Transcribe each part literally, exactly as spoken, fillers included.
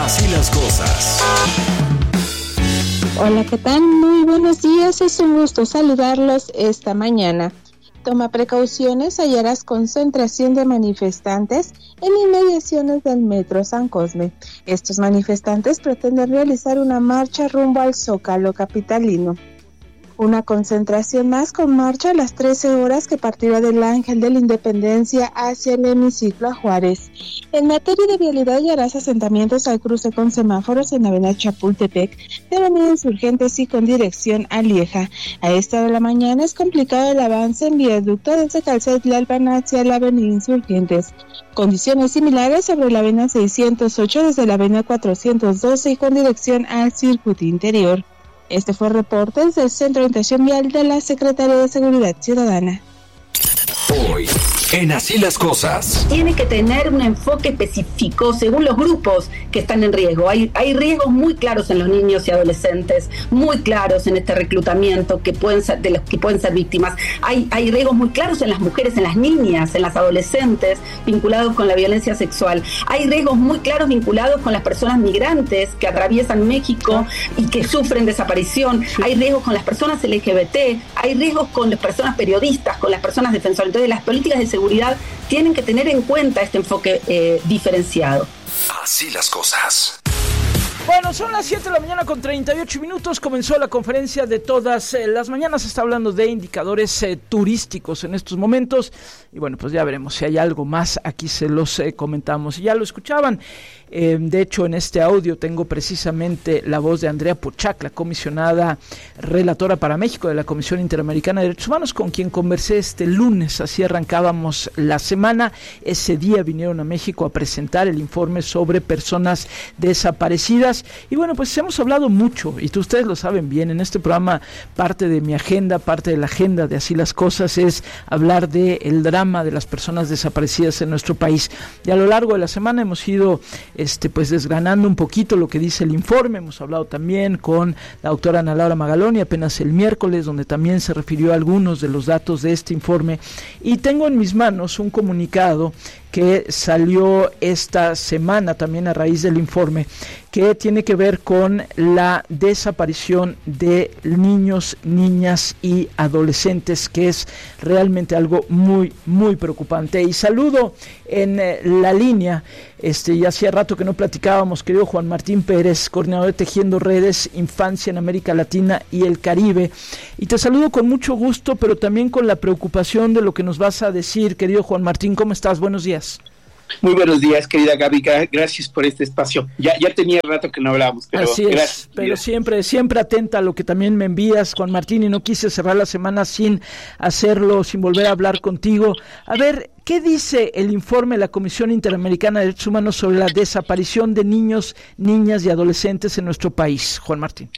Así las cosas. Hola, ¿qué tal? Muy buenos días, es un gusto saludarlos esta mañana. Toma precauciones, hallarás concentración de manifestantes en inmediaciones del Metro San Cosme. Estos manifestantes pretenden realizar una marcha rumbo al Zócalo capitalino. Una concentración más con marcha a las trece horas que partirá del Ángel de la Independencia hacia el hemiciclo a Juárez. En materia de vialidad hallarás asentamientos al cruce con semáforos en la avenida Chapultepec, de avenida Insurgentes y con dirección a Lieja. A esta hora de la mañana es complicado el avance en viaducto desde Calzada Tlalpan hacia la avenida Insurgentes. Condiciones similares sobre la avenida seiscientos ocho desde la avenida cuatrocientos doce y con dirección al circuito interior. Este fue el reporte desde el Centro de Orientación Vial de la Secretaría de Seguridad Ciudadana. Hoy, en Así las Cosas. Tiene que tener un enfoque específico según los grupos que están en riesgo. Hay, hay riesgos muy claros en los niños y adolescentes, muy claros en este reclutamiento que pueden ser, de los que pueden ser víctimas. Hay, hay riesgos muy claros en las mujeres, en las niñas, en las adolescentes, vinculados con la violencia sexual. Hay riesgos muy claros vinculados con las personas migrantes que atraviesan México y que sufren desaparición. Hay riesgos con las personas L G B T, hay riesgos con las personas periodistas, con las personas defensoras. Entonces, las políticas de seguridad tienen que tener en cuenta este enfoque eh, diferenciado. Así las cosas. Bueno, son las siete de la mañana con treinta y ocho minutos, comenzó la conferencia de todas eh, las mañanas, se está hablando de indicadores eh, turísticos en estos momentos, y bueno, pues ya veremos si hay algo más, aquí se los eh, comentamos, y ya lo escuchaban, eh, de hecho en este audio tengo precisamente la voz de Andrea Pochac, la comisionada relatora para México de la Comisión Interamericana de Derechos Humanos, con quien conversé este lunes, así arrancábamos la semana, ese día vinieron a México a presentar el informe sobre personas desaparecidas. Y bueno, pues hemos hablado mucho, y ustedes lo saben bien, en este programa parte de mi agenda, parte de la agenda de Así las Cosas es hablar de el drama de las personas desaparecidas en nuestro país. Y a lo largo de la semana hemos ido este, pues desgranando un poquito lo que dice el informe, hemos hablado también con la doctora Ana Laura Magaloni apenas el miércoles, donde también se refirió a algunos de los datos de este informe, y tengo en mis manos un comunicado que salió esta semana también a raíz del informe, que tiene que ver con la desaparición de niños, niñas y adolescentes, que es realmente algo muy, muy preocupante. Y saludo en eh, la línea, este, ya hacía rato que no platicábamos, querido Juan Martín Pérez, coordinador de Tejiendo Redes, Infancia en América Latina y el Caribe. Y te saludo con mucho gusto, pero también con la preocupación de lo que nos vas a decir, querido Juan Martín. ¿Cómo estás? Buenos días. Muy buenos días, querida Gaby, gracias por este espacio. Ya ya tenía rato que no hablábamos, pero así es, gracias. Pero gracias. siempre siempre atenta a lo que también me envías, Juan Martín, y no quise cerrar la semana sin hacerlo, sin volver a hablar contigo. A ver, ¿qué dice el informe de la Comisión Interamericana de Derechos Humanos sobre la desaparición de niños, niñas y adolescentes en nuestro país, Juan Martín?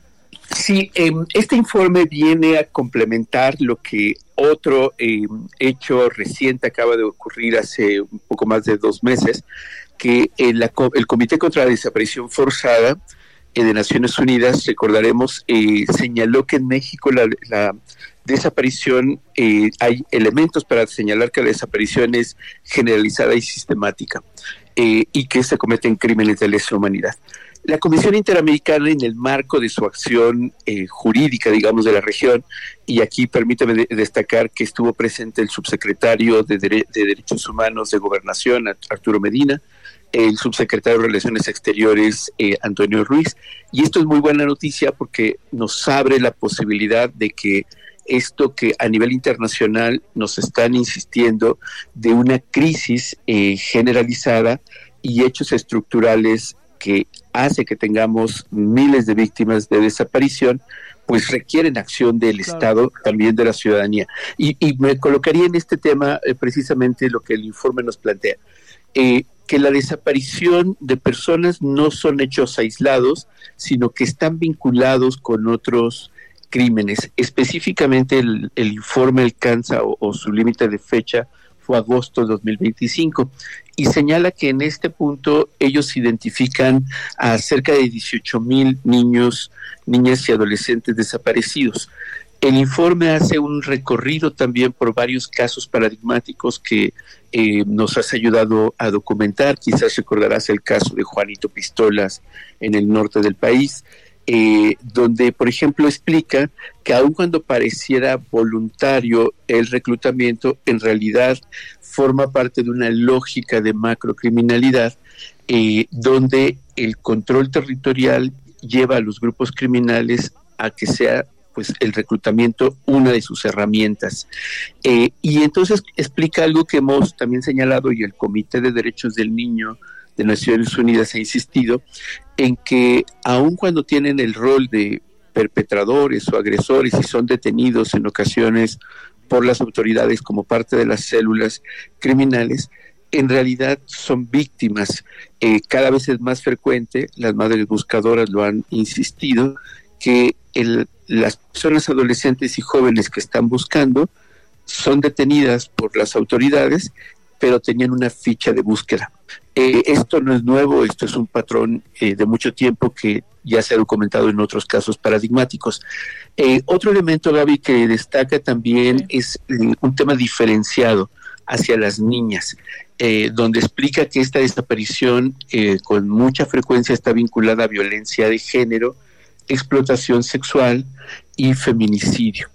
Sí, eh, este informe viene a complementar lo que otro eh, hecho reciente acaba de ocurrir hace un poco más de dos meses, que eh, la, el Comité contra la Desaparición Forzada eh, de Naciones Unidas, recordaremos, eh, señaló que en México la, la desaparición, eh, hay elementos para señalar que la desaparición es generalizada y sistemática, eh, y que se cometen crímenes de lesa humanidad. La Comisión Interamericana, en el marco de su acción eh, jurídica, digamos, de la región, y aquí permítame de- destacar que estuvo presente el subsecretario de, Dere- de Derechos Humanos de Gobernación, Arturo Medina, el subsecretario de Relaciones Exteriores, eh, Antonio Ruiz, y esto es muy buena noticia porque nos abre la posibilidad de que esto que a nivel internacional nos están insistiendo de una crisis eh, generalizada y hechos estructurales que hace que tengamos miles de víctimas de desaparición, pues requieren acción del claro. Estado, también de la ciudadanía. Y, y me colocaría en este tema eh, precisamente lo que el informe nos plantea, eh, que la desaparición de personas no son hechos aislados, sino que están vinculados con otros crímenes. Específicamente el, el informe alcanza o, o su límite de fecha fue agosto de dos mil veinticinco, y señala que en este punto ellos identifican a cerca de dieciocho mil niños, niñas y adolescentes desaparecidos. El informe hace un recorrido también por varios casos paradigmáticos que eh, nos has ayudado a documentar. Quizás recordarás el caso de Juanito Pistolas en el norte del país, eh, donde, por ejemplo, explica que aun cuando pareciera voluntario el reclutamiento, en realidad forma parte de una lógica de macrocriminalidad, eh, donde el control territorial lleva a los grupos criminales a que sea pues el reclutamiento una de sus herramientas. Eh, y entonces explica algo que hemos también señalado, y el Comité de Derechos del Niño de Naciones Unidas ha insistido, en que aun cuando tienen el rol de perpetradores o agresores y son detenidos en ocasiones por las autoridades como parte de las células criminales, en realidad son víctimas. Eh, cada vez es más frecuente, las madres buscadoras lo han insistido, que el, las personas adolescentes y jóvenes que están buscando son detenidas por las autoridades, pero tenían una ficha de búsqueda. Eh, esto no es nuevo, esto es un patrón eh, de mucho tiempo que ya se ha documentado en otros casos paradigmáticos. Eh, otro elemento, Gaby, que destaca también es eh, un tema diferenciado hacia las niñas, eh, donde explica que esta desaparición eh, con mucha frecuencia está vinculada a violencia de género, explotación sexual y feminicidio.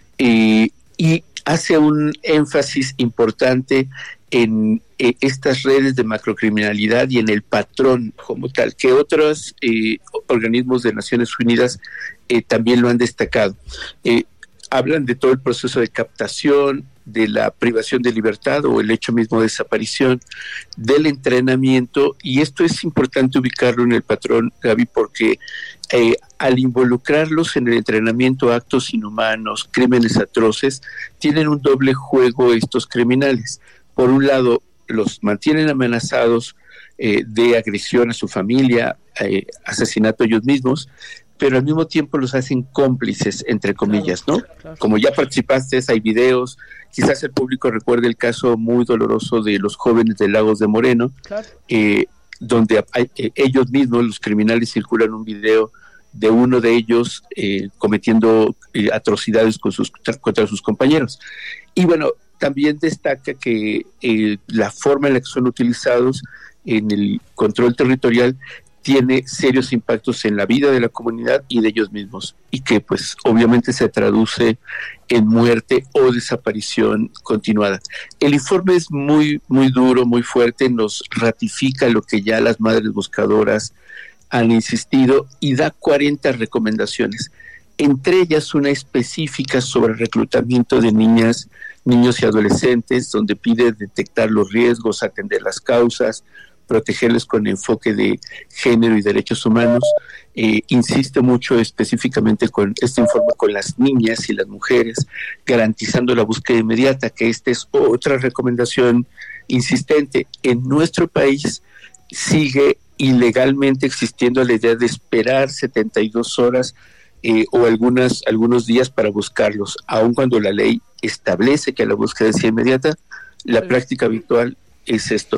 Eh, y hace un énfasis importante en eh, estas redes de macrocriminalidad y en el patrón como tal, que otros eh, organismos de Naciones Unidas eh, también lo han destacado. Eh, hablan de todo el proceso de captación, de la privación de libertad o el hecho mismo de desaparición, del entrenamiento, y esto es importante ubicarlo en el patrón, Gaby, porque eh, al involucrarlos en el entrenamiento a actos inhumanos, crímenes atroces, tienen un doble juego estos criminales. Por un lado, los mantienen amenazados eh, de agresión a su familia, eh, asesinato a ellos mismos, pero al mismo tiempo los hacen cómplices, entre comillas, ¿no? Claro, claro. Como ya participaste, hay videos, quizás el público recuerde el caso muy doloroso de los jóvenes de Lagos de Moreno, claro. eh, donde hay, eh, ellos mismos, los criminales, circulan un video de uno de ellos eh, cometiendo eh, atrocidades con sus, contra sus compañeros. Y bueno, también destaca que eh, la forma en la que son utilizados en el control territorial tiene serios impactos en la vida de la comunidad y de ellos mismos, y que pues obviamente se traduce en muerte o desaparición continuada. El informe es muy, muy duro, muy fuerte, nos ratifica lo que ya las madres buscadoras han insistido y da cuarenta recomendaciones, entre ellas una específica sobre reclutamiento de niñas, niños y adolescentes, donde pide detectar los riesgos, atender las causas, protegerles con enfoque de género y derechos humanos. Eh, insiste mucho específicamente con este informe con las niñas y las mujeres, garantizando la búsqueda inmediata, que esta es otra recomendación insistente. En nuestro país sigue ilegalmente existiendo la idea de esperar setenta y dos horas eh, o algunas, algunos días para buscarlos, aun cuando la ley establece que la búsqueda sea inmediata. La sí. práctica habitual es esto.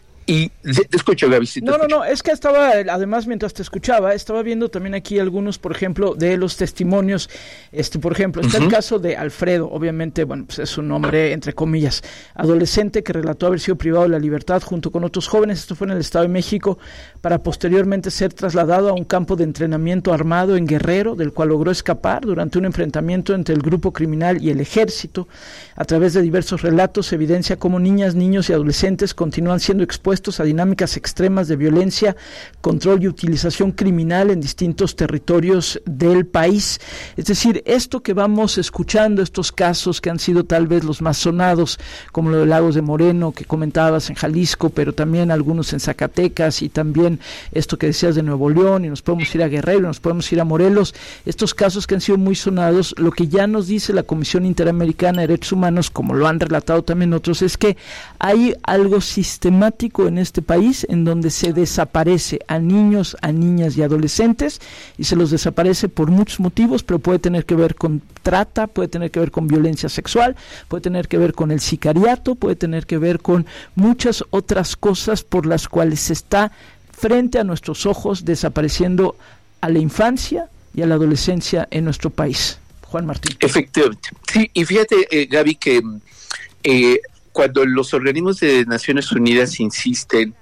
Y te, te escucho, Gaby. Si no, no, no, es que estaba, además, mientras te escuchaba, estaba viendo también aquí algunos, por ejemplo, de los testimonios. Este, por ejemplo, está uh-huh. el caso de Alfredo, obviamente, bueno, pues es un nombre, entre comillas, adolescente que relató haber sido privado de la libertad junto con otros jóvenes, esto fue en el Estado de México, para posteriormente ser trasladado a un campo de entrenamiento armado en Guerrero, del cual logró escapar durante un enfrentamiento entre el grupo criminal y el ejército. A través de diversos relatos se evidencia cómo niñas, niños y adolescentes continúan siendo expuestos a dinámicas extremas de violencia, control y utilización criminal en distintos territorios del país. Es decir, esto que vamos escuchando, estos casos que han sido tal vez los más sonados, como lo de Lagos de Moreno que comentabas en Jalisco, pero también algunos en Zacatecas, y también esto que decías de Nuevo León, y nos podemos ir a Guerrero, nos podemos ir a Morelos, estos casos que han sido muy sonados. Lo que ya nos dice la Comisión Interamericana de Derechos Humanos, como lo han relatado también otros, es que hay algo sistemático en este país en donde se desaparece a niños, a niñas y adolescentes, y se los desaparece por muchos motivos, pero puede tener que ver con trata, puede tener que ver con violencia sexual, puede tener que ver con el sicariato, puede tener que ver con muchas otras cosas por las cuales se está frente a nuestros ojos desapareciendo a la infancia y a la adolescencia en nuestro país. Juan Martín. Efectivamente. Sí, y fíjate, eh, Gaby, que eh, cuando los organismos de Naciones Unidas insisten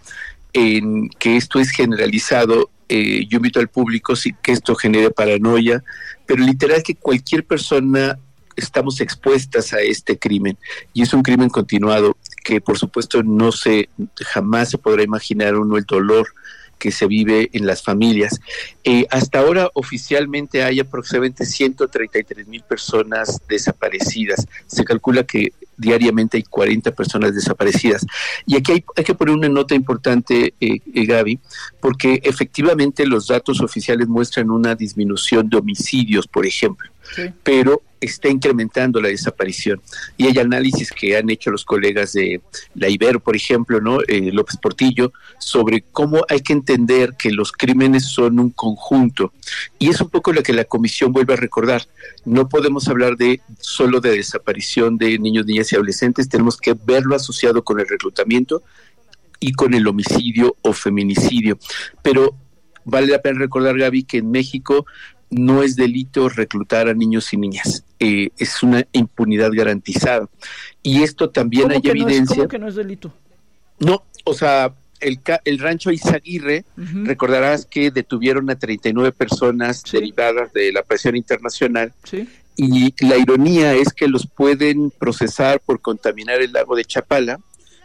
en que esto es generalizado, eh, yo invito al público sin que esto genere paranoia, pero literal que cualquier persona estamos expuestas a este crimen, y es un crimen continuado que por supuesto no se, jamás se podrá imaginar uno el dolor que se vive en las familias. Eh, hasta ahora oficialmente hay aproximadamente ciento treinta y tres mil personas desaparecidas. Se calcula que diariamente hay cuarenta personas desaparecidas. Y aquí hay, hay que poner una nota importante, eh, eh, Gaby, porque efectivamente los datos oficiales muestran una disminución de homicidios, por ejemplo, sí, pero está incrementando la desaparición. Y hay análisis que han hecho los colegas de la Ibero, por ejemplo, ¿no? Eh, López Portillo, sobre cómo hay que entender que los crímenes son un conjunto. Y es un poco lo que la comisión vuelve a recordar. No podemos hablar de solo de desaparición de niños, niñas y adolescentes, tenemos que verlo asociado con el reclutamiento y con el homicidio o feminicidio. Pero vale la pena recordar, Gaby, que en México no es delito reclutar a niños y niñas, eh, es una impunidad garantizada. Y esto también hay evidencia. No es, ¿Cómo que no es delito? No, o sea, el, el rancho Izaguirre, uh-huh, recordarás que detuvieron a treinta y nueve personas, sí, derivadas de la presión internacional, sí, y la ironía es que los pueden procesar por contaminar el lago de Chapala,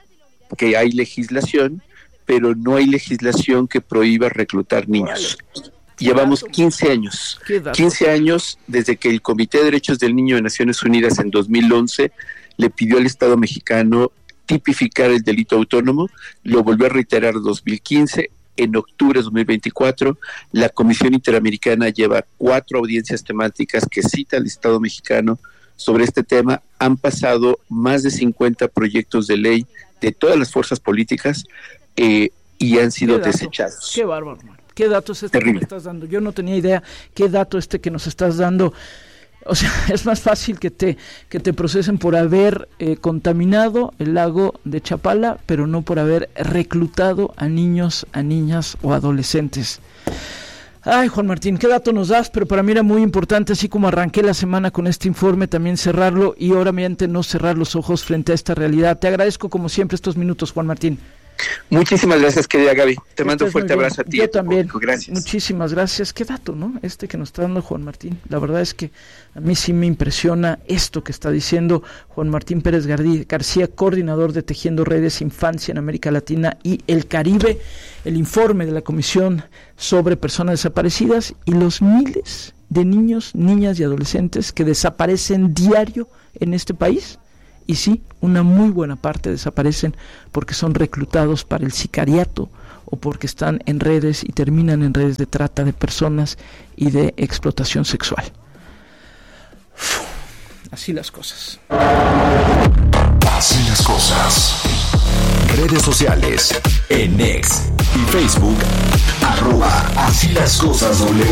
que hay legislación, pero no hay legislación que prohíba reclutar niños. Vale. Llevamos quince años, quince años desde que el Comité de Derechos del Niño de Naciones Unidas en dos mil once le pidió al Estado mexicano tipificar el delito autónomo, lo volvió a reiterar en dos mil quince, en octubre de dos mil veinticuatro, la Comisión Interamericana lleva cuatro audiencias temáticas que cita al Estado mexicano sobre este tema, han pasado más de cincuenta proyectos de ley de todas las fuerzas políticas eh, y han sido desechados. Qué bárbaro, man. ¿Qué dato es este Terrible. que me estás dando? Yo no tenía idea. ¿Qué dato este que nos estás dando? O sea, es más fácil que te que te procesen por haber eh, contaminado el lago de Chapala, pero no por haber reclutado a niños, a niñas o adolescentes. Ay, Juan Martín, ¿qué dato nos das? Pero para mí era muy importante, así como arranqué la semana con este informe, también cerrarlo y obviamente no cerrar los ojos frente a esta realidad. Te agradezco como siempre estos minutos, Juan Martín. Muchísimas gracias, querida Gaby. Te mando un fuerte abrazo a ti. Yo también. Gracias. Muchísimas gracias. Qué dato, ¿no? Este que nos está dando Juan Martín. La verdad es que a mí sí me impresiona esto que está diciendo Juan Martín Pérez García, coordinador de Tejiendo Redes Infancia en América Latina y el Caribe, el informe de la Comisión sobre Personas Desaparecidas y los miles de niños, niñas y adolescentes que desaparecen diario en este país. Y sí, una muy buena parte desaparecen porque son reclutados para el sicariato o porque están en redes y terminan en redes de trata de personas y de explotación sexual. Uf, así las cosas. Así las cosas. Redes sociales. En X y Facebook. Arroba Así las cosas W.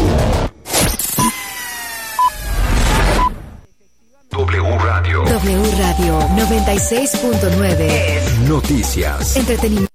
W Radio. W Radio noventa y seis punto nueve. Noticias. Entretenimiento.